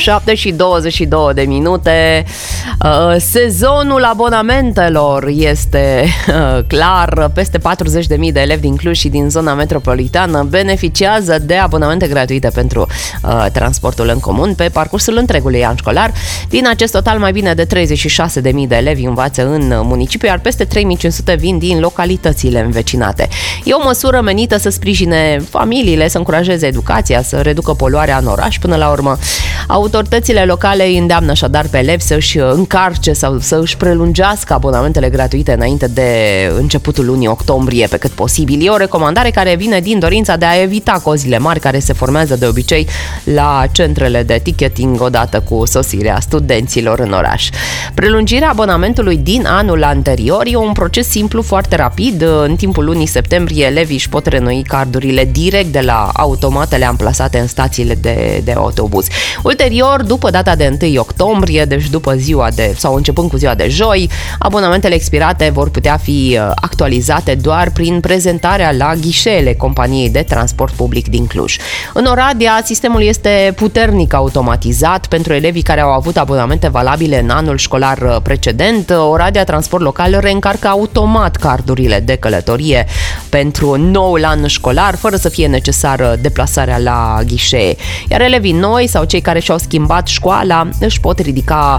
7 și 22 de minute. Sezonul abonamentelor este clar. Peste 40.000 de elevi din Cluj și din zona metropolitană beneficiază de abonamente gratuite pentru transportul în comun pe parcursul întregului an școlar. Din acest total, mai bine de 36.000 de elevi învață în municipiu, iar peste 3.500 vin din localitățile învecinate. E o măsură menită să sprijine familiile, să încurajeze educația, să reducă poluarea în oraș. Până la urmă, autoritățile locale îi îndeamnă așadar pe elevi să își încarce sau să își prelungească abonamentele gratuite înainte de începutul lunii octombrie pe cât posibil. E o recomandare care vine din dorința de a evita cozile mari care se formează de obicei la centrele de ticketing odată cu sosirea studenților în oraș. Prelungirea abonamentului din anul anterior e un proces simplu, foarte rapid. În timpul lunii septembrie, elevii își pot renoi cardurile direct de la automatele amplasate în stațiile de autobuz. Ulterior, după data de 1 octombrie, deci după sau începând cu ziua de joi, abonamentele expirate vor putea fi actualizate doar prin prezentarea la ghișeele companiei de transport public din Cluj. În Oradea, sistemul este puternic automatizat pentru elevii care au avut abonamente valabile în anul școlar precedent. Oradea Transport Local reîncarcă automat cardurile de călătorie pentru noul an școlar, fără să fie necesară deplasarea la ghișee. Iar elevii noi sau cei care și-au schimbat școala își pot ridica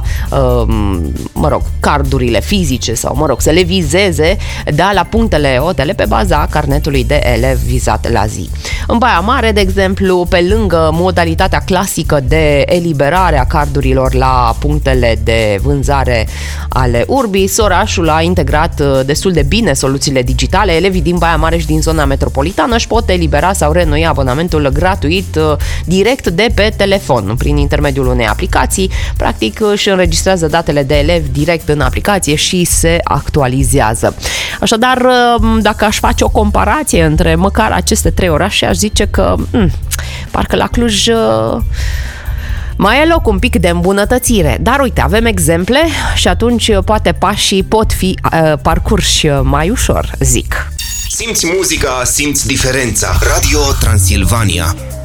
cardurile fizice sau, să le vizeze la punctele hotele pe baza carnetului de elev vizat la zi. În Baia Mare, de exemplu, pe lângă modalitatea clasică de eliberare a cardurilor la punctele de vânzare ale Urbis, orașul a integrat destul de bine soluțiile digitale. Elevii din Baia Mare și din zona metropolitană își pot elibera sau renoi abonamentul gratuit direct de pe telefon, prin intermediul unei aplicații. Practic își înregistrează datele de elevi direct în aplicație și se actualizează. Așadar, dacă aș face o comparație între măcar aceste trei orașe, aș zice că parcă la Cluj mai e loc un pic de îmbunătățire. Dar uite, avem exemple și atunci poate pașii pot fi parcurși mai ușor, zic. Simți muzica, simți diferența. Radio Transilvania.